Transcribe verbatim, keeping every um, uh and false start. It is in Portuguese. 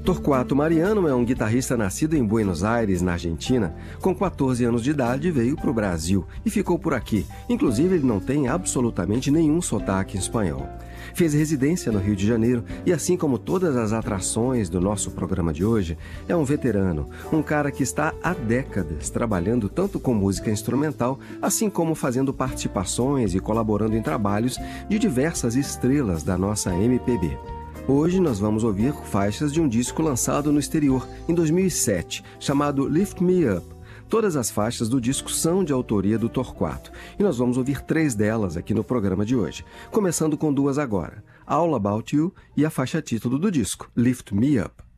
Torquato Mariano é um guitarrista nascido em Buenos Aires, na Argentina. Com quatorze anos de idade, veio para o Brasil e ficou por aqui. Inclusive, ele não tem absolutamente nenhum sotaque em espanhol. Fez residência no Rio de Janeiro e, assim como todas as atrações do nosso programa de hoje, é um veterano, um cara que está há décadas trabalhando tanto com música instrumental, assim como fazendo participações e colaborando em trabalhos de diversas estrelas da nossa M P B. Hoje nós vamos ouvir faixas de um disco lançado no exterior, em dois mil e sete, chamado Lift Me Up. Todas as faixas do disco são de autoria do Torquato, e nós vamos ouvir três delas aqui no programa de hoje, começando com duas agora, All About You e a faixa título do disco, Lift Me Up.